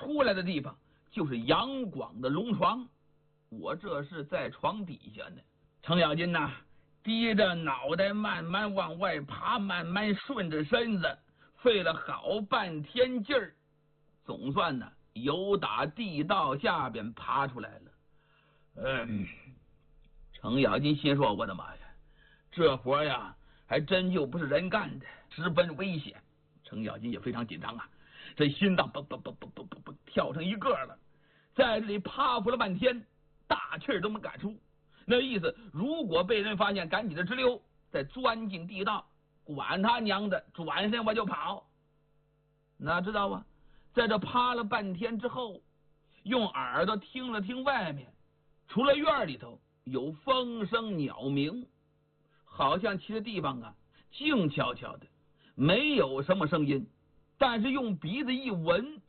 出来的地方就是阳广的龙床，我这是在床底下呢。程咬金呐，低着脑袋慢慢往外爬，慢慢顺着身子，费了好半天劲儿，总算呢由打地道下边爬出来了。程咬金心说：“我的妈呀，这活呀还真就不是人干的，十分危险。”程咬金也非常紧张啊，这心脏蹦蹦蹦蹦蹦蹦蹦跳成一个了，在这里趴伏了半天，大气儿都没敢出。那意思，如果被人发现，赶紧的直溜，再钻进地道，管他娘的，转身我就跑。哪知道啊，在这趴了半天之后，用耳朵听了听外面，除了院里头有风声鸟鸣，好像其他地方啊静悄悄的，没有什么声音。但是用鼻子一闻，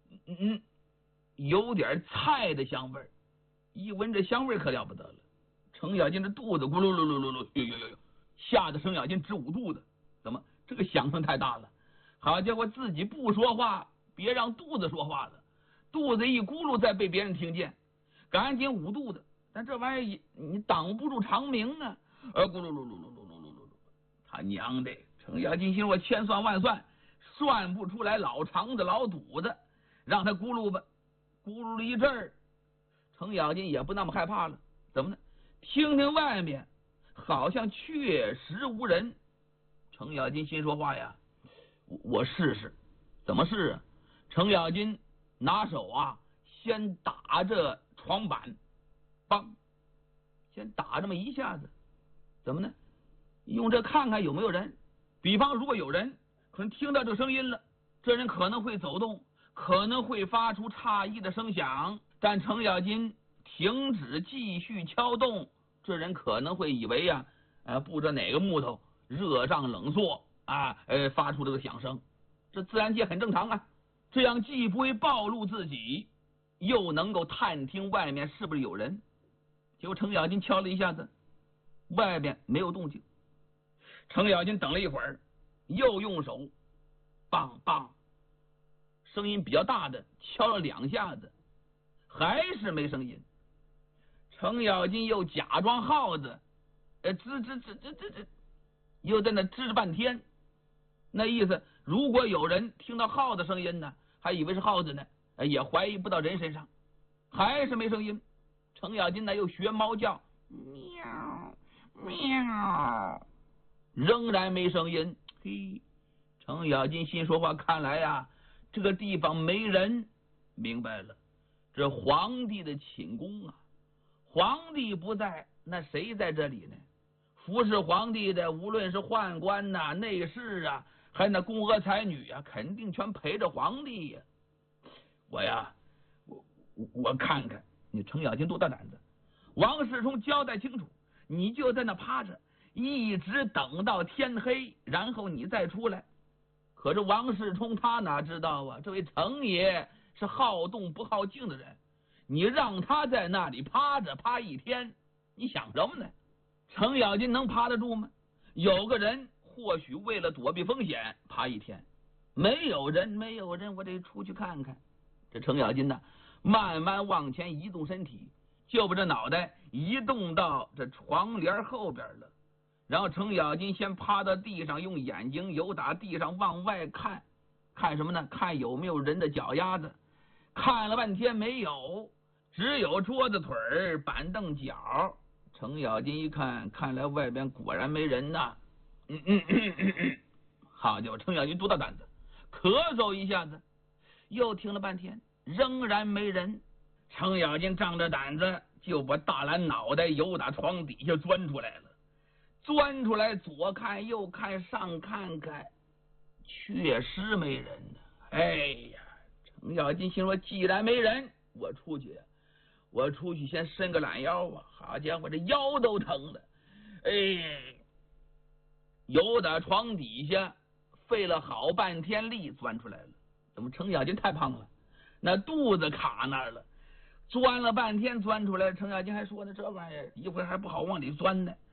有点菜的香味儿。一闻这香味可了不得了，程咬金这肚子咕噜噜噜噜噜，呦，吓得程咬金直捂肚子。怎么这个响声太大了？好家伙，自己不说话，别让肚子说话了。肚子一咕噜，再被别人听见，赶紧捂肚子。但这玩意儿你挡不住长鸣啊！咕噜噜噜噜噜噜噜噜噜，他娘的！程咬金心说千算万算，算不出来老肠子老肚子，让他咕噜吧。咕噜了一阵儿，程咬金也不那么害怕了。怎么呢？听听外面，好像确实无人。程咬金心说话呀，我试试。怎么试啊？程咬金拿手啊，先打着床板，梆，先打这么一下子。怎么呢？用这看看有没有人。比方如果有人，可能听到这声音了，这人可能会走动，可能会发出诧异的声响。但程咬金停止继续敲动，这人可能会以为呀，不知道哪个木头热胀冷缩啊，发出这个响声。这自然界很正常啊。这样既不会暴露自己，又能够探听外面是不是有人。结果程咬金敲了一下子，外面没有动静。程咬金等了一会儿，又用手梆梆，声音比较大的敲了2下子，还是没声音。程咬金又假装耗子，吱，又在那吱半天。那意思，如果有人听到耗子声音呢，还以为是耗子呢，也怀疑不到人身上。还是没声音。程咬金呢又学猫叫，喵喵，仍然没声音。嘿，程咬金心说话，看来呀，这个地方没人。明白了，这皇帝的寝宫啊，皇帝不在，那谁在这里呢？服侍皇帝的，无论是宦官呐、内侍啊，还那宫娥才女啊，肯定全陪着皇帝呀。我看看，你程咬金多大胆子！王世充交代清楚，你就在那趴着，一直等到天黑，然后你再出来。可是王世充他哪知道啊，这位程爷是好动不好静的人，你让他在那里趴着趴一天，你想什么呢？程咬金能趴得住吗？有个人或许为了躲避风险趴一天，没有人，我得出去看看。这程咬金呢，慢慢往前移动身体，就把这脑袋移动到这床帘后边了。然后程咬金先趴到地上，用眼睛由打地上往外看，看什么呢？看有没有人的脚丫子。看了半天没有，只有桌子腿儿、板凳脚。程咬金一看，看来外边果然没人呐。好家伙，程咬金多大胆子！咳嗽一下子，又听了半天，仍然没人。程咬金仗着胆子，就把大蓝脑袋由打床底下钻出来了。钻出来，左看右看，上看看，确实没人呢。哎呀，程咬金心说，既然没人，我出去先伸个懒腰啊！好家伙，这腰都疼了。由打床底下费了好半天力钻出来了。怎么程咬金太胖了，那肚子卡那儿了。钻了半天钻出来，程咬金还说呢，这玩意儿一会儿还不好往里钻呢。